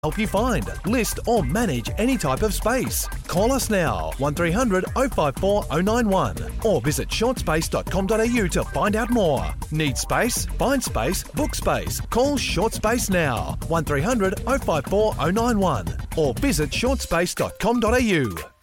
help you find, list or manage any type of space. Call us now, 1300 054 091 or visit shortspace.com.au to find out more. Need space? Find space, book space. Call Short Space now, 1300 054 091 or visit shortspace.com.au.